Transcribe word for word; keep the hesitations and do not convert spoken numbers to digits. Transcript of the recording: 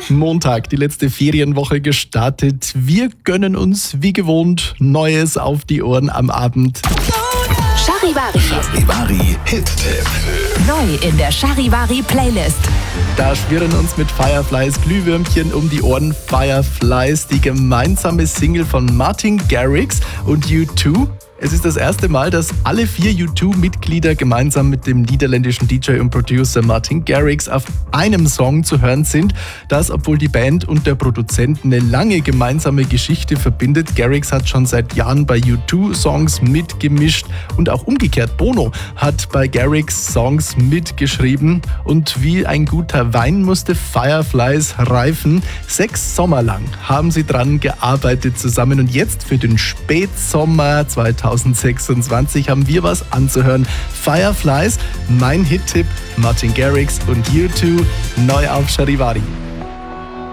Montag, die letzte Ferienwoche gestartet. Wir gönnen uns wie gewohnt Neues auf die Ohren am Abend. Charivari. Charivari Hit-Tipp. Neu in der Charivari Playlist. Da schwirren uns mit Fireflies Glühwürmchen um die Ohren. Fireflies, die gemeinsame Single von Martin Garrix und U zwei. Es ist das erste Mal, dass alle vier U zwei Mitglieder gemeinsam mit dem niederländischen D J und Producer Martin Garrix auf einem Song zu hören sind. Das, obwohl die Band und der Produzent eine lange gemeinsame Geschichte verbindet. Garrix hat schon seit Jahren bei U zwei Songs mitgemischt und auch umgekehrt. Bono hat bei Garrix Songs mitgeschrieben und wie ein guter Wein musste Fireflies reifen. Sechs Sommer lang haben sie dran gearbeitet zusammen und jetzt für den Spätsommer zweitausendsechsundzwanzig haben wir was anzuhören. Fireflies, mein Hit-Tipp, Martin Garrix und U zwei, neu auf Charivari.